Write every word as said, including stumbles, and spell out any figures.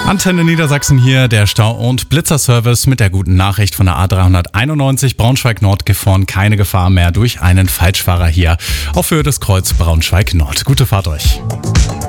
Antenne Niedersachsen hier, der Stau- und Blitzerservice mit der guten Nachricht von der A dreihunderteinundneunzig Braunschweig-Nord gefahren. Keine Gefahr mehr durch einen Falschfahrer hier auf Höhe des Kreuz Braunschweig-Nord. Gute Fahrt euch.